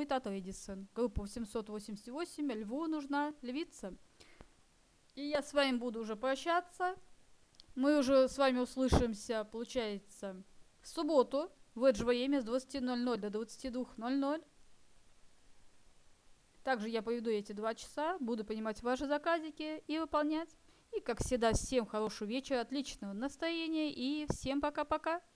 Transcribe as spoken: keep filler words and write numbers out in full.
новый Тато Эдисон. Группа восемьсот восемьдесят восемь. Льву нужна львица. И я с вами буду уже прощаться. Мы уже с вами услышимся, получается, в субботу в это же время с двадцати ноль-ноль до двадцати двух ноль-ноль. Также я проведу эти два часа, буду принимать ваши заказики и выполнять. И, как всегда, всем хорошего вечера, отличного настроения и всем пока-пока.